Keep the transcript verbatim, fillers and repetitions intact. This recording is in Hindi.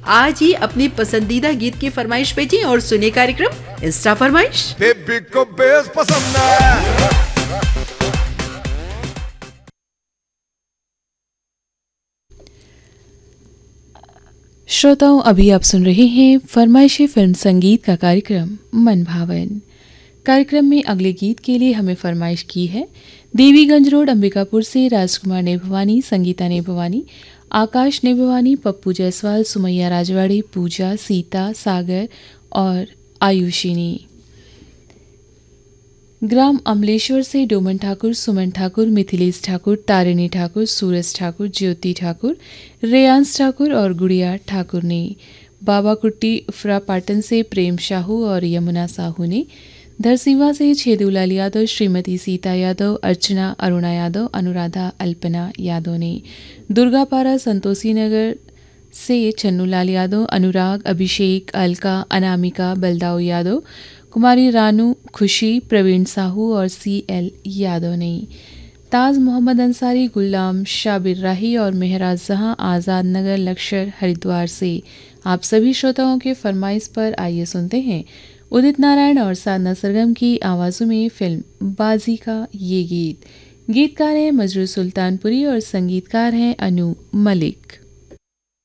आज ही अपनी पसंदीदा गीत की फरमाइश भेजें और सुने कार्यक्रम इंस्टा फरमाइश। बेबी को बेस पसंद है। श्रोताओं, अभी आप सुन रहे हैं फरमाइशी फिल्म संगीत का कार्यक्रम मन भावन। कार्यक्रम में अगले गीत के लिए हमें फरमाइश की है देवीगंज रोड अंबिकापुर से राजकुमार ने भवानी, संगीता ने भवानी, आकाश ने भवानी, पप्पू जायसवाल, सुमैया राजवाड़ी, पूजा, सीता, सागर और आयुषी ने। ग्राम अमलेश्वर से डोमन ठाकुर, सुमन ठाकुर, मिथिलेश ठाकुर, तारिणी ठाकुर, सूरज ठाकुर, ज्योति ठाकुर, रेयांश ठाकुर और गुड़िया ठाकुर ने। बाबा कुट्टी उफरा पाटन से प्रेम शाहू और यमुना साहू ने। धरसीवा से छेदूलाल यादव, श्रीमती सीता यादव, अर्चना अरुणा यादव, अनुराधा अल्पना यादव ने। दुर्गापारा संतोषी नगर से चन्नूलाल यादव, अनुराग, अभिषेक, अलका, अनामिका, बलदाऊ यादव, कुमारी रानू, खुशी, प्रवीण साहू और सी एल यादव ने। ताज मोहम्मद अंसारी, गुलाम शाबिर राही और मेहराज जहां आज़ाद नगर लक्ष्य हरिद्वार से। आप सभी श्रोताओं के फरमाइश पर आइए सुनते हैं उदित नारायण और साधना सरगम की आवाज़ों में फिल्म बाजी का ये गीत। गीतकार हैं मजरू सुल्तानपुरी और संगीतकार हैं अनु मलिक।